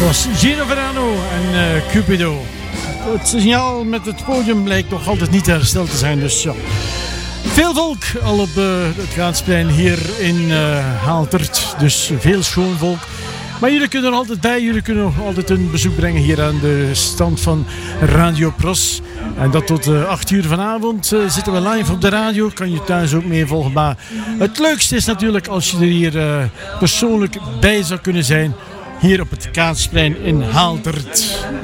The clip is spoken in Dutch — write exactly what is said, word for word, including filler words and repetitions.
was Gino Verano en uh, Cupido. Het signaal met het podium blijkt nog altijd niet hersteld te zijn, dus ja. Veel volk al op uh, het Gaatsplein hier in uh, Haaltert, dus veel schoon volk. Maar jullie kunnen er altijd bij, jullie kunnen nog altijd een bezoek brengen hier aan de stand van Radio Pros. En dat tot uh, acht uur vanavond uh, zitten we live op de radio, kan je thuis ook meevolgen. Maar het leukste is natuurlijk als je er hier uh, persoonlijk bij zou kunnen zijn, hier op het Gaatsplein in Haaltert.